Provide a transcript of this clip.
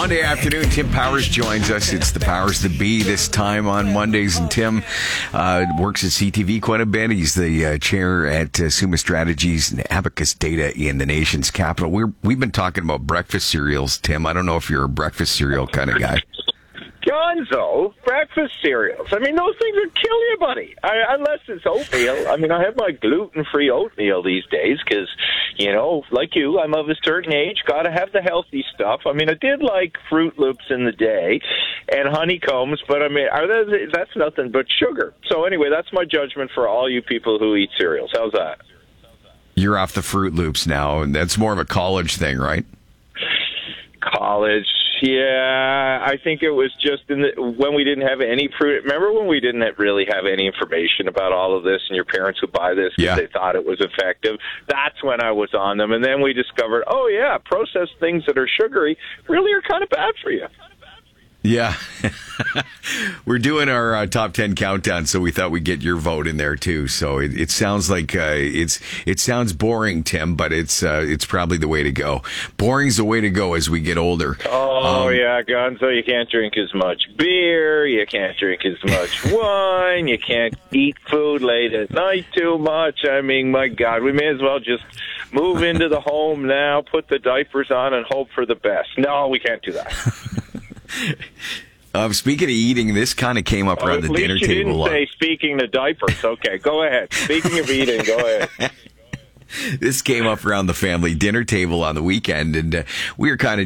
Monday afternoon, Tim Powers joins us. It's the Powers That Be this time on Mondays. And Tim works at CTV quite a bit. He's the chair at Summa Strategies and Abacus Data in the nation's capital. We've been talking about breakfast cereals, Tim. I don't know if you're a breakfast cereal kind of guy. Gonzo, breakfast cereals. I mean, those things would kill you, buddy. Unless it's oatmeal. I mean, I have my gluten-free oatmeal these days because, you know, like you, I'm of a certain age. Got to have the healthy stuff. I mean, I did like Fruit Loops in the day and honeycombs, but I mean, that's nothing but sugar. So anyway, that's my judgment for all you people who eat cereals. How's that? You're off the Fruit Loops now, and that's more of a college thing, right? College. Yeah, I think it was just when we didn't have any fruit. Remember when we didn't really have any information about all of this, and your parents would buy this because they thought it was effective? That's when I was on them. And then we discovered, oh, yeah, processed things that are sugary really are kind of bad for you. Yeah. We're doing our top 10 countdown, so we thought we'd get your vote in there too. So it sounds like it sounds boring, Tim, but it's probably the way to go. Boring's the way to go as we get older. Oh, yeah, Gonzo, you can't drink as much beer, you can't drink as much wine, you can't eat food late at night too much. I mean, my God, we may as well just move into the home now, put the diapers on, and hope for the best. No, we can't do that. Speaking of eating, this kind of came up around the dinner table. You didn't say speaking of diapers. Okay, go ahead. Speaking of eating, go ahead. This came up around the family dinner table on the weekend, and we were kind of